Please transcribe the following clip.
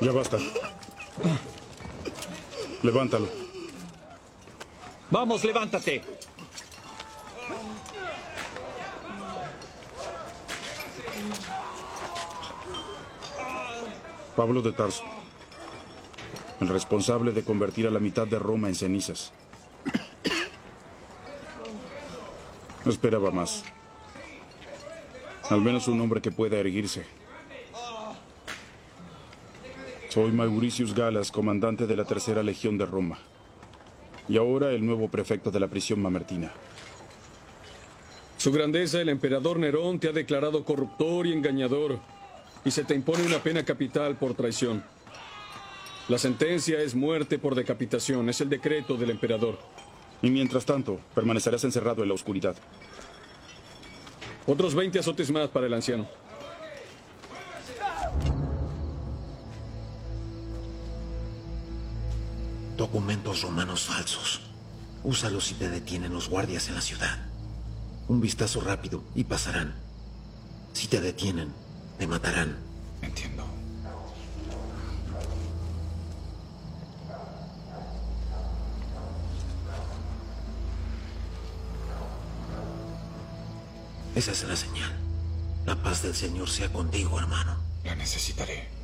Ya basta. Levántalo. Vamos, levántate. Pablo de Tarso. El responsable de convertir a la mitad de Roma en cenizas. No esperaba más. Al menos un hombre que pueda erguirse. Soy Mauricius Galas, comandante de la Tercera Legión de Roma. Y ahora el nuevo prefecto de la prisión mamertina. Su Grandeza, el emperador Nerón, te ha declarado corruptor y engañador, y se te impone una pena capital por traición. La sentencia es muerte por decapitación, es el decreto del emperador. Y mientras tanto, permanecerás encerrado en la oscuridad. Otros 20 azotes más para el anciano. Documentos romanos falsos. Úsalos si te detienen los guardias en la ciudad. Un vistazo rápido y pasarán. Si te detienen, te matarán. Entiendo. Esa es la señal. La paz del Señor sea contigo, hermano. La necesitaré.